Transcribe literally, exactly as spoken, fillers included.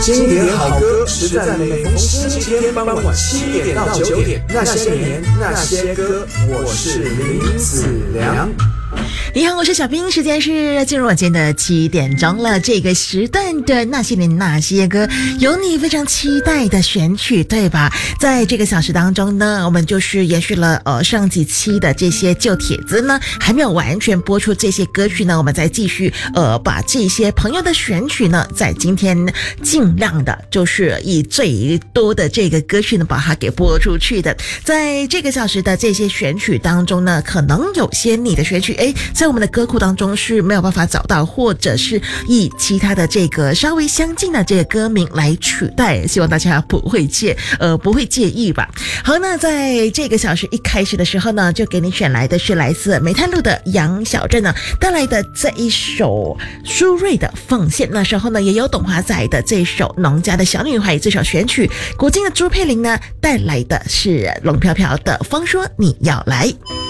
经典好歌是在每逢星期天傍晚七点到九点，那些年那些歌，我是林子良。 你好，我是小兵，时间是进入晚间的七点钟了。这个时段的那些年那些歌，有你非常期待的选曲，对吧？在这个小时当中呢，我们就是延续了呃上几期的这些旧帖子呢，还没有完全播出这些歌曲呢，我们再继续呃把这些朋友的选曲呢，在今天尽量的就是以最多的这个歌曲呢，把它给播出去的。在这个小时的这些选曲当中呢，可能有些你的选曲诶在我们的歌库当中是没有办法找到，或者是以其他的这个稍微相近的这个歌名来取代，希望大家不会介呃不会介意吧。好，那在这个小时一开始的时候呢，就给你选来的是来自煤炭路的杨小镇呢带来的这一首苏芮的奉献，那时候呢也有董华仔的这首农家的小女孩这首选曲，国金的朱佩玲呢带来的是龙飘飘的风说你要来。